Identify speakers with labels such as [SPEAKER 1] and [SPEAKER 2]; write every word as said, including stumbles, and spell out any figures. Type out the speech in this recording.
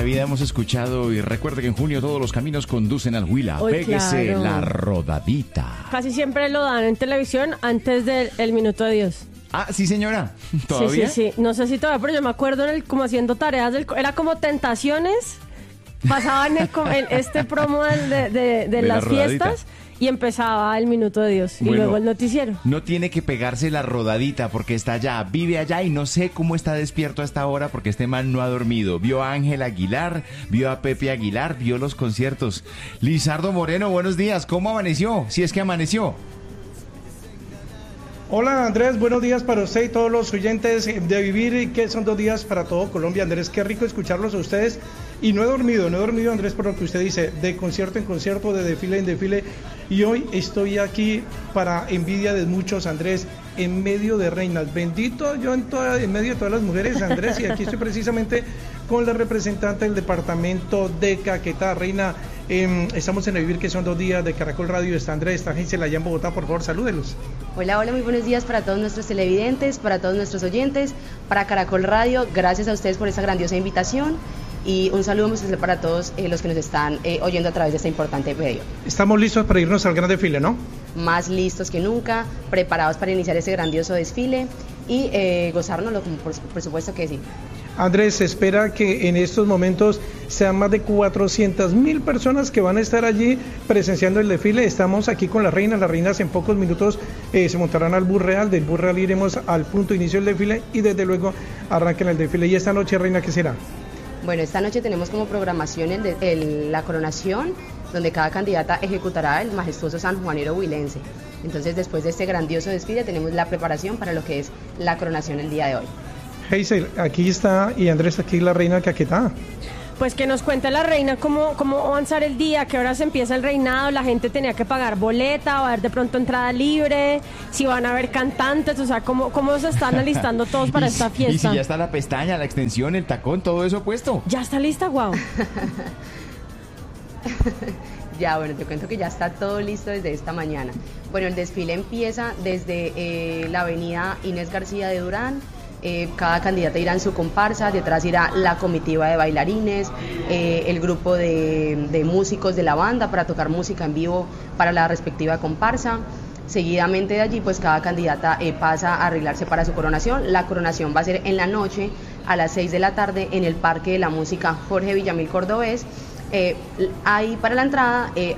[SPEAKER 1] la vida hemos escuchado, y recuerde que en junio todos los caminos conducen al Huila.
[SPEAKER 2] Uy,
[SPEAKER 1] Pégese
[SPEAKER 2] claro.
[SPEAKER 1] la rodadita.
[SPEAKER 2] Casi siempre lo dan en televisión antes del el Minuto de Dios.
[SPEAKER 1] Ah, sí, señora. ¿Todavía?
[SPEAKER 2] Sí, sí, sí. No sé si todavía, pero yo me acuerdo en el, como haciendo tareas del... co- Era como Tentaciones. Pasaban el, co- el- este promo del- de, de, de,
[SPEAKER 1] De la
[SPEAKER 2] las
[SPEAKER 1] rodadita.
[SPEAKER 2] fiestas y empezaba el Minuto de Dios. Y
[SPEAKER 1] Bueno,
[SPEAKER 2] luego el noticiero.
[SPEAKER 1] No tiene que pegarse la rodadita porque está allá, vive allá, y no sé cómo está despierto a esta hora porque este man no ha dormido. Vio a Ángel Aguilar, vio a Pepe Aguilar, vio los conciertos. Lizardo Moreno, buenos días. ¿Cómo amaneció? Si es que amaneció.
[SPEAKER 3] Hola Andrés, buenos días para usted y todos los oyentes de Vivir, que son dos días para todo Colombia. Andrés, qué rico escucharlos a ustedes. Y no he dormido, no he dormido Andrés por lo que usted dice, de concierto en concierto, de desfile en desfile. Y hoy estoy aquí para envidia de muchos, Andrés, en medio de reinas. Bendito yo en, toda, en medio de todas las mujeres, Andrés, y aquí estoy precisamente con la representante del departamento de Caquetá, Reina. Eh, estamos en el Vivir, que son dos días de Caracol Radio. Está Andrés, está Gisela allá en Bogotá, por favor, salúdelos.
[SPEAKER 4] Hola, hola, muy buenos días para todos nuestros televidentes, para todos nuestros oyentes, para Caracol Radio. Gracias a ustedes por esa grandiosa invitación y un saludo muy especial para todos eh, los que nos están eh, oyendo a través de este importante medio.
[SPEAKER 3] Estamos listos para irnos al gran desfile, ¿no?
[SPEAKER 4] Más listos que nunca, preparados para iniciar ese grandioso desfile y eh, gozárnoslo, como por, por supuesto que sí.
[SPEAKER 3] Andrés, se espera que en estos momentos sean más de cuatrocientas mil personas que van a estar allí presenciando el desfile. Estamos aquí con las reinas, las reinas en pocos minutos eh, se montarán al bus real, del bus real iremos al punto de inicio del desfile y desde luego arranquen el desfile. ¿Y esta noche, reina, qué será?
[SPEAKER 4] Bueno, esta noche tenemos como programación el de, el, la coronación, donde cada candidata ejecutará el majestuoso sanjuanero huilense. Entonces, después de este grandioso desfile, tenemos la preparación para lo que es la coronación el día de hoy.
[SPEAKER 3] Hazel, aquí está, y Andrés, aquí la reina de Caquetá.
[SPEAKER 2] Pues que nos cuente la reina cómo, cómo va a avanzar el día, a qué horas empieza el reinado, la gente tenía que pagar boleta, va a haber de pronto entrada libre, si van a haber cantantes, o sea, cómo, cómo se están alistando todos para
[SPEAKER 1] Y
[SPEAKER 2] esta
[SPEAKER 1] si-
[SPEAKER 2] fiesta.
[SPEAKER 1] Y si ya está la pestaña, la extensión, el tacón, todo eso puesto.
[SPEAKER 2] ¿Ya está lista? Wow.
[SPEAKER 4] Ya, bueno, te cuento que ya está todo listo desde esta mañana. Bueno, el desfile empieza desde eh, la avenida Inés García de Durán. Eh, cada candidata irá en su comparsa, detrás irá la comitiva de bailarines, eh, el grupo de, de músicos de la banda para tocar música en vivo para la respectiva comparsa. Seguidamente de allí, pues cada candidata eh, pasa a arreglarse para su coronación. La coronación va a ser en la noche a las seis de la tarde en el Parque de la Música Jorge Villamil Cordobés. Eh, ahí para la entrada eh,